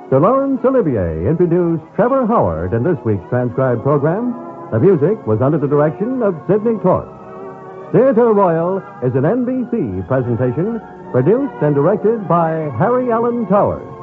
Sir Laurence Olivier introduced Trevor Howard in this week's transcribed program. The music was under the direction of Sidney Torch. Theatre Royal is an NBC presentation produced and directed by Harry Allen Towers.